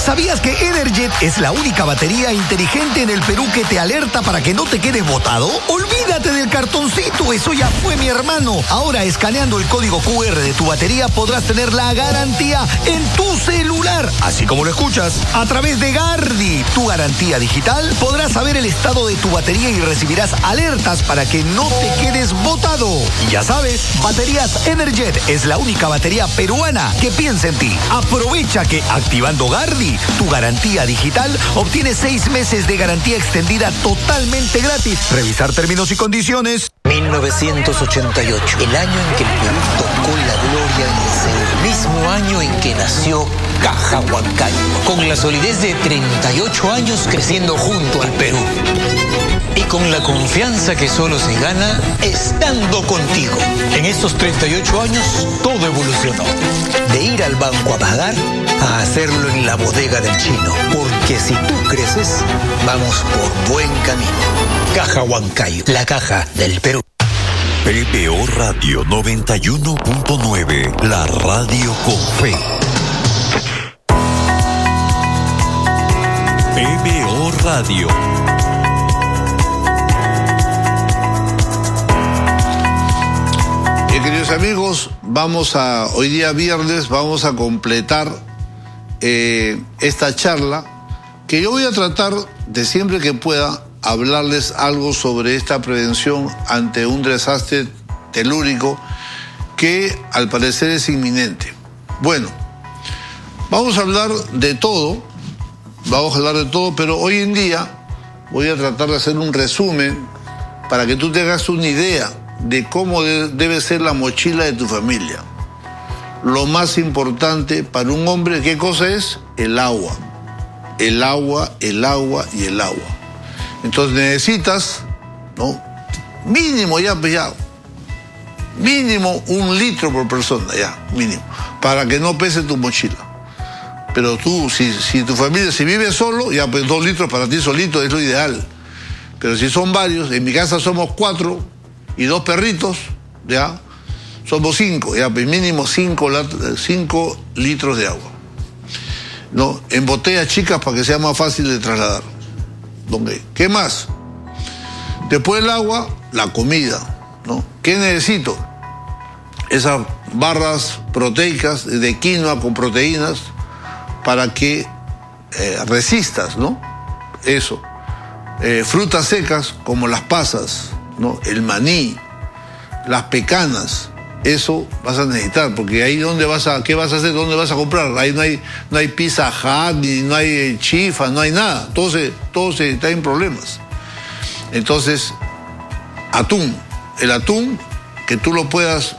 ¿Sabías que Energet es la única batería inteligente en el Perú que te alerta para que no te quedes botado? Olvídate del cartoncito, eso ya fue, mi hermano. Ahora, escaneando el código QR de tu batería, podrás tener la garantía en tu celular. Así como lo escuchas, a través de Gardi, tu garantía digital, podrás saber el estado de tu batería y recibirás alertas para que no te quedes botado. Y ya sabes, Baterías Energet es la única batería peruana que piensa en ti. Aprovecha que activando Gardi, tu garantía digital, obtienes 6 meses de garantía extendida totalmente gratis. Revisar términos y condiciones. 1988, el año en que el Perú tocó la gloria en el cielo. Mismo año en que nació Caja Huancayo, con la solidez de 38 años creciendo junto al Perú. Y con la confianza que solo se gana estando contigo. En estos 38 años, todo evolucionó. De ir al banco a pagar, a hacerlo en la bodega del chino. Porque si tú creces, vamos por buen camino. Caja Huancayo, la caja del Perú. PBO Radio 91.9, la radio con fe. PBO Radio. Queridos amigos, hoy día viernes, vamos a completar esta charla, que yo voy a tratar de siempre que pueda hablarles algo sobre esta prevención ante un desastre telúrico que al parecer es inminente. Bueno, vamos a hablar de todo, pero hoy en día voy a tratar de hacer un resumen para que tú tengas una idea de cómo debe ser la mochila de tu familia. Lo más importante para un hombre, ¿qué cosa es? El agua. El agua, el agua y el agua. Entonces necesitas, ¿no? Mínimo, mínimo 1 litro por persona, mínimo, para que no pese tu mochila. Pero tú, si tu familia, si vives solo, pues 2 litros para ti solito es lo ideal. Pero si son varios, en mi casa somos 4 y 2 perritos, somos 5, pues mínimo 5 litros de agua, ¿no? En botellas chicas para que sea más fácil de trasladar. ¿Qué más? Después del agua, la comida, ¿no? ¿Qué necesito? Esas barras proteicas de quinoa con proteínas para que resistas, ¿no? Eso. Frutas secas como las pasas, ¿no? El maní, las pecanas, eso vas a necesitar, porque ahí ¿qué vas a hacer? ¿Dónde vas a comprar? Ahí no hay Pizza Hut, ni no hay Chifa, no hay nada, todo está en problemas. Entonces, atún, el atún que tú lo puedas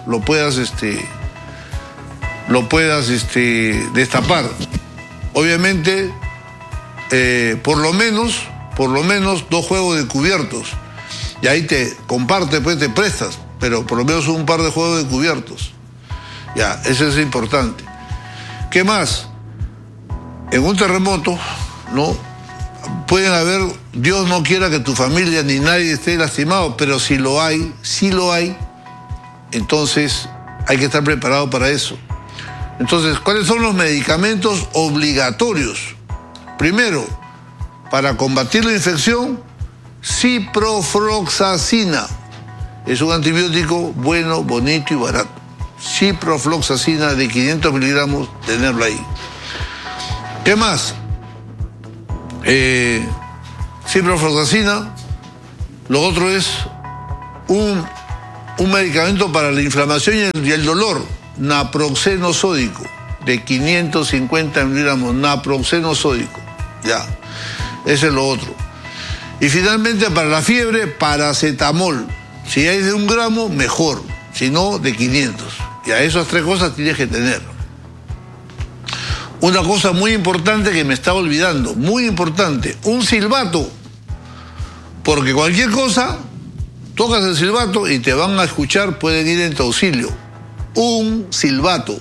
destapar. Obviamente, por lo menos 2 juegos de cubiertos. Y ahí te comparte, pues te prestas, pero por lo menos un par de juegos de cubiertos. Eso es importante. ¿Qué más? En un terremoto, ¿no? Pueden haber, Dios no quiera que tu familia ni nadie esté lastimado, pero si lo hay, entonces hay que estar preparado para eso. Entonces, ¿cuáles son los medicamentos obligatorios? Primero, para combatir la infección, ciprofloxacina. Es un antibiótico bueno, bonito y barato. Ciprofloxacina de 500 miligramos, tenerlo ahí. ¿Qué más? Ciprofloxacina. Lo otro es un medicamento para la inflamación y el dolor, naproxeno sódico, de 550 miligramos, naproxeno sódico. Ese es lo otro. Y finalmente, para la fiebre, paracetamol. Si hay de 1 gramo, mejor. Si no, de 500. Esas 3 cosas tienes que tener. Una cosa muy importante que me estaba olvidando, muy importante, un silbato. Porque cualquier cosa, tocas el silbato y te van a escuchar, pueden ir en tu auxilio. Un silbato.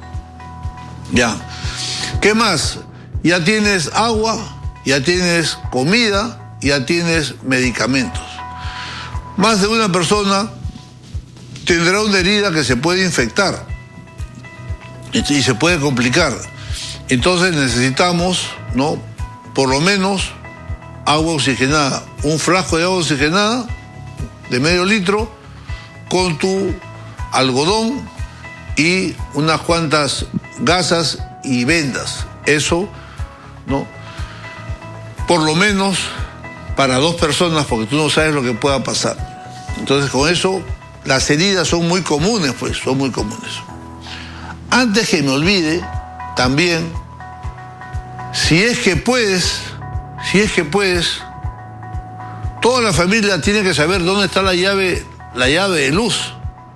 ¿Qué más? Ya tienes agua, ya tienes comida, ya tienes medicamentos. Más de una persona tendrá una herida que se puede infectar y se puede complicar. Entonces necesitamos, ¿no?, por lo menos agua oxigenada, un frasco de agua oxigenada de medio litro con tu algodón y unas cuantas gasas y vendas. Eso, ¿no?, por lo menos para 2 personas, porque tú no sabes lo que pueda pasar. Entonces con eso las heridas son muy comunes, pues, son muy comunes. Antes que me olvide, también, si es que puedes, toda la familia tiene que saber dónde está la llave de luz.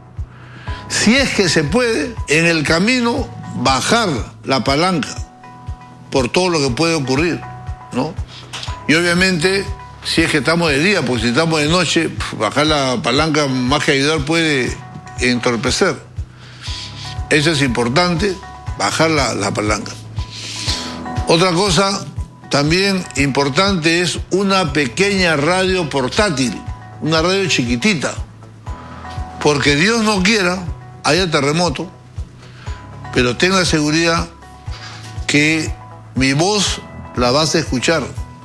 Si es que se puede, en el camino, bajar la palanca por todo lo que puede ocurrir, ¿no? Y obviamente, si es que estamos de día, porque si estamos de noche, bajar la palanca más que ayudar puede entorpecer. Eso es importante, bajar la palanca. Otra cosa también importante es una pequeña radio portátil, una radio chiquitita, porque Dios no quiera, haya terremoto, pero ten la seguridad que mi voz la vas a escuchar.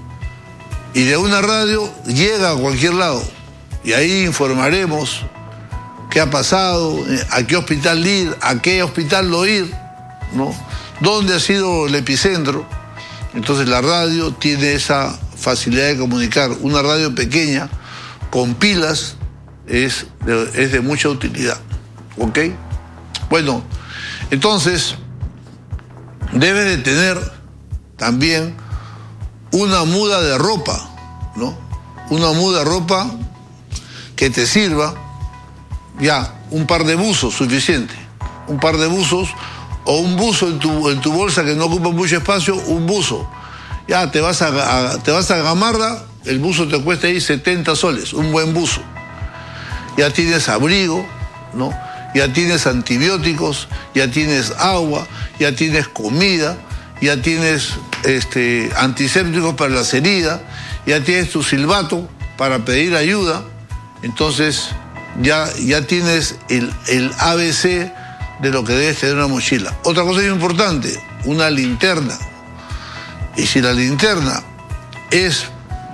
Y de una radio llega a cualquier lado. Y ahí informaremos qué ha pasado, a qué hospital ir, a qué hospital no ir, ¿no?, dónde ha sido el epicentro. Entonces la radio tiene esa facilidad de comunicar. Una radio pequeña, con pilas, es de mucha utilidad. ¿Ok? Bueno, entonces debes de tener también una muda de ropa, ¿no? Una muda de ropa que te sirva, ya, un par de buzos suficiente. Un par de buzos o un buzo en tu bolsa que no ocupa mucho espacio, un buzo. Ya, te vas a Gamarra, el buzo te cuesta ahí 70 soles, un buen buzo. Ya tienes abrigo, ¿no? Ya tienes antibióticos, ya tienes agua, ya tienes comida, ya tienes antisépticos para las heridas, ya tienes tu silbato para pedir ayuda. Entonces ya tienes el ABC de lo que debes tener en una mochila. Otra cosa muy importante, una linterna. Y si la linterna es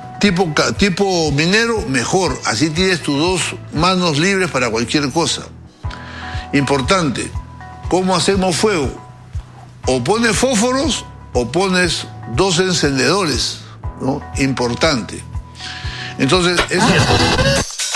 tipo minero, mejor. Así tienes tus 2 manos libres para cualquier cosa. Importante, ¿cómo hacemos fuego? O pones fósforos o pones 2 encendedores, ¿no? Importante. Entonces,